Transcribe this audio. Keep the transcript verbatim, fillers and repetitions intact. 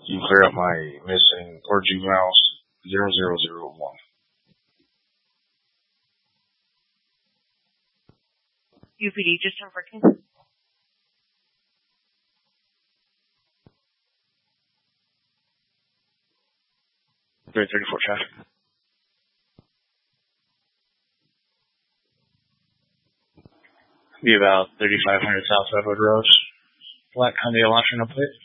You clear up my missing or G mouse zero zero zero one. U P D just turned working. three thirty-four traffic. Be about thirty-five hundred South Redwood Road. Black Hyundai Elantra, no plate.